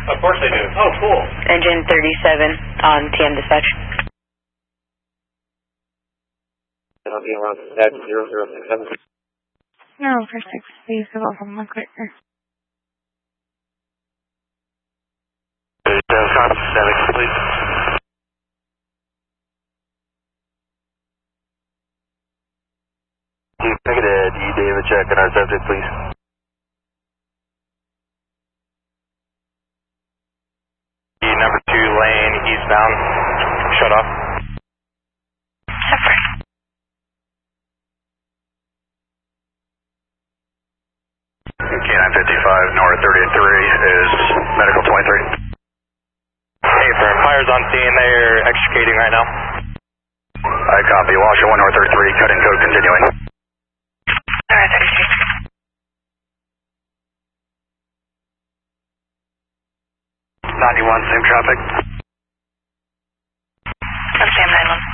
Of course they do. Oh, cool. Engine 37 on TM dispatch. I'll be around at 0067. No, for 6, please go from one quicker. Please. Chief Negative, E. David, check on our subject, please. Number 2 lane eastbound. Shut off. Separate. K955 North 30-3 is medical 23. Hey, firm. Fire's on scene. They're extricating right now. I copy. Washington 1 North 33, cut in code continuing. Alright, 33. 91, same traffic. I'm Sam 91.